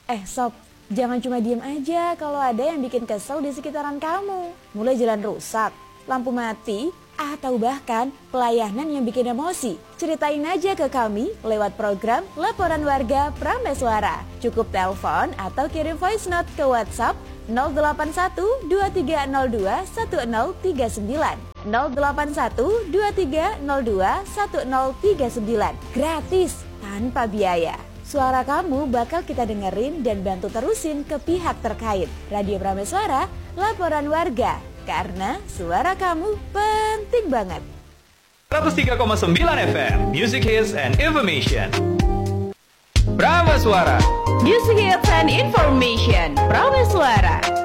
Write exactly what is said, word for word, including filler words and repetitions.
Eh sob, jangan cuma diem aja kalau ada yang bikin kesel di sekitaran kamu. Mulai jalan rusak, lampu mati, atau bahkan pelayanan yang bikin emosi. Ceritain aja ke kami lewat program Laporan Warga Prameswara. Cukup telepon atau kirim voice note ke WhatsApp nol delapan satu dua tiga nol dua satu nol tiga sembilan nol delapan satu dua tiga nol dua satu nol tiga sembilan. Gratis, tanpa biaya. Suara kamu bakal kita dengerin dan bantu terusin ke pihak terkait. Radio Prameswara, Laporan Warga. Karena suara kamu penting banget. seratus tiga koma sembilan F M, Music Hits and Information. Prameswara, Music Hits and Information. Prameswara.